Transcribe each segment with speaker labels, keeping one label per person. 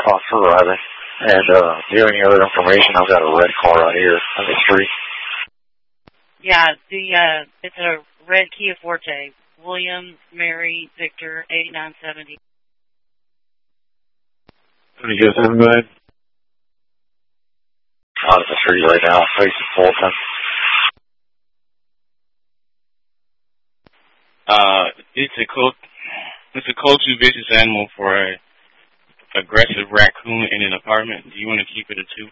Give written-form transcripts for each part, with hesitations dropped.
Speaker 1: for arriving. And do you have any other information? I've got a red car right here on the street.
Speaker 2: Yeah, it's a red Kia Forte. William Mary Victor 8970.
Speaker 3: What do you guys have, guys?
Speaker 1: Out of the street right now, facing Fulton.
Speaker 4: It's a close to vicious animal for a aggressive raccoon in an apartment. Do you want to keep it a 2?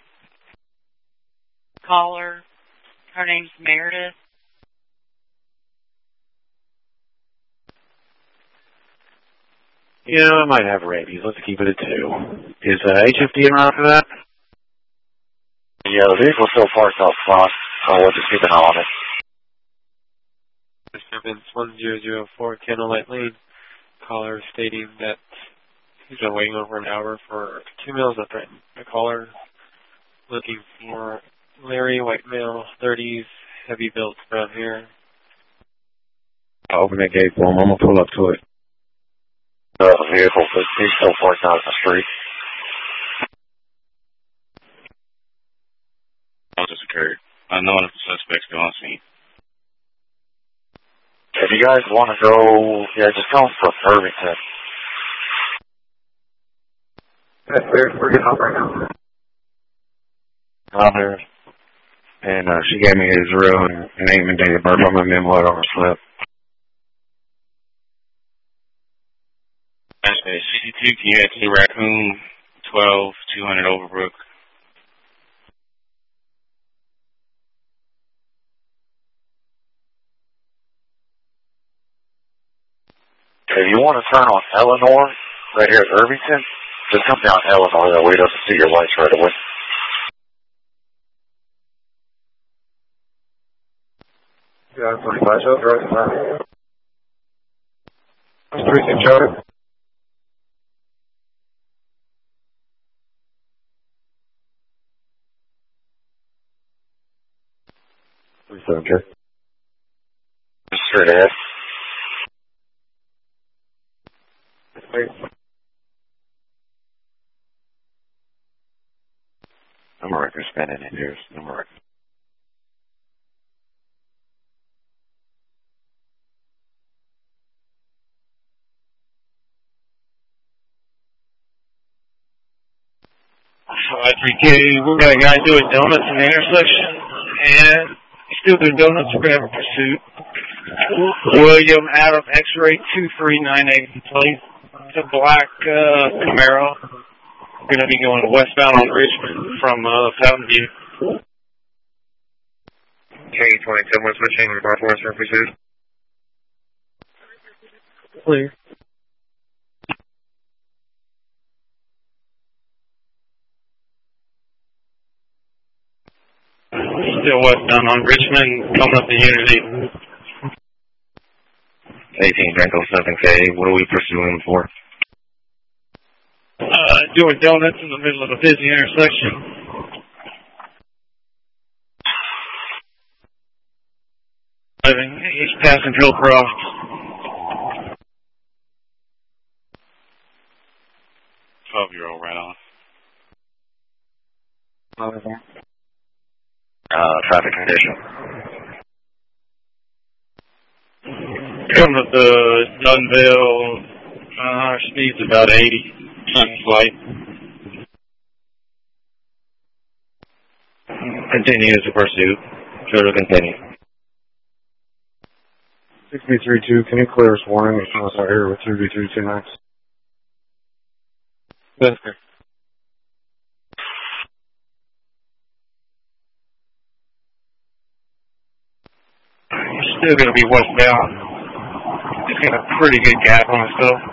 Speaker 2: Caller, her name's Meredith.
Speaker 3: Yeah, I might have rabies. Let's keep it a 2. Is HFD around for that?
Speaker 1: Yeah, the vehicle's still parked out front. We'll just keep an eye on it.
Speaker 5: Disturbance 1004 Candlelight Lane. Caller stating that he's been waiting over an hour for 2 males that threatened. The caller looking for Larry, white male, 30s, heavy built around here.
Speaker 3: I'll open that gate for him. I'm going to pull up to it.
Speaker 1: The vehicle, but he's still parked out in the street.
Speaker 4: What just occurred? None of the suspects go on scene.
Speaker 1: If you guys want to go, just come from Irvington.
Speaker 3: We're getting off right now. I'm here. And she gave me his real name and date of birth. I'm going to what on her slip.
Speaker 4: CC2, can you head to Raccoon 12, 200 Overbrook?
Speaker 1: If you want to turn on Eleanor, right here at Irvington, just come down Eleanor. That way it doesn't see your lights right away.
Speaker 3: Yeah, 45 show, right? That's 36 show. 37, okay.
Speaker 1: Just straight ahead.
Speaker 3: Wait. I'm a record spinning in here. I'm a record.
Speaker 6: Alright, 3K, we got a guy doing donuts in the intersection, and he's still doing donuts. We're going to have a pursuit. William Adam X-ray 2398, please. It's a black Camaro. We're going to be going westbound on Richmond from Fountain View.
Speaker 3: K-22, what's switching with bar force for pursuit?
Speaker 6: Clear. Still westbound on Richmond, coming up the Unity.
Speaker 3: 18 Echo 7K, what are we pursuing for?
Speaker 6: Doing donuts in the middle of a busy intersection. He's passing Hillcroft.
Speaker 4: 12-year-old right on.
Speaker 1: Traffic condition.
Speaker 6: Coming up the Dunville, speed's about 80. Flight.
Speaker 3: Continue to pursuit. Sure to continue. 6B32, can you clear us warning? We're almost out here with 3B329.
Speaker 5: Yes, sir.
Speaker 6: We're still going to be westbound. It's got a pretty good gap on us, though.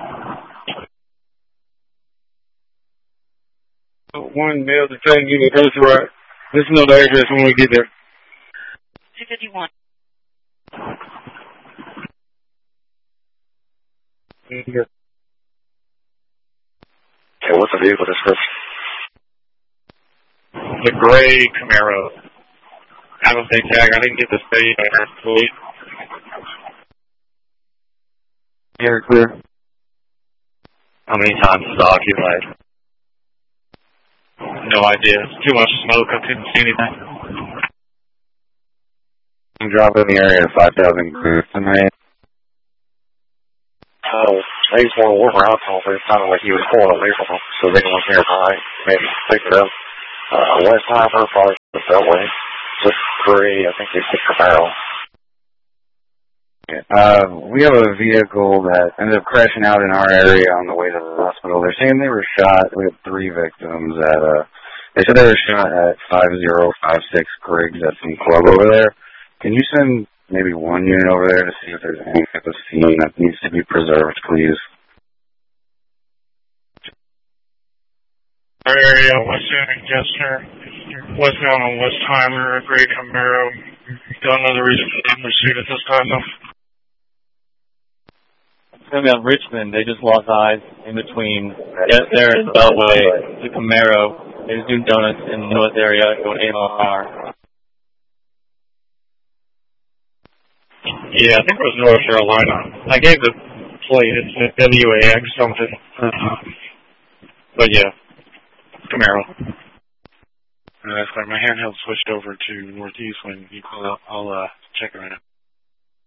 Speaker 6: One male to try and give me close to right. Let's know the address when we get there.
Speaker 2: 251.
Speaker 1: Okay, what's the vehicle description?
Speaker 6: The gray Camaro. I don't think tag. I didn't get the state. I have to wait.
Speaker 3: Air clear.
Speaker 1: How many times is the occupied?
Speaker 6: no idea. Too much smoke. I couldn't see anything.
Speaker 3: I'm dropping in the area of 5,000 crews tonight.
Speaker 1: They just want to work around over. It sounded like he was pulling away from them, so they was nearby. Maybe pick it up. West Harbor, probably the Beltway. Just Gray, I think they picked the barrel.
Speaker 3: We have a vehicle that ended up crashing out in our area on the way to the hospital. They're saying they were shot. We have 3 victims at, they said they were shot at 5056 Griggs at some club over there. Can you send maybe 1 unit over there to see if there's any type of scene that needs to be preserved, please?
Speaker 6: Our area, West End, yes, sir. Westbound on Westheimer, Gray Camaro. Don't know the reason for the pursuit at this time, though.
Speaker 7: It's going to be on Richmond. They just lost eyes in between. There at the Beltway, the Camaro. They was doing donuts in the north area going 8 miles an hour.
Speaker 6: Yeah, I think it was North Carolina. I gave the plate. It's a WAX something. But yeah, Camaro. That's right. My handheld switched over to northeast when you call out. I'll check it right now.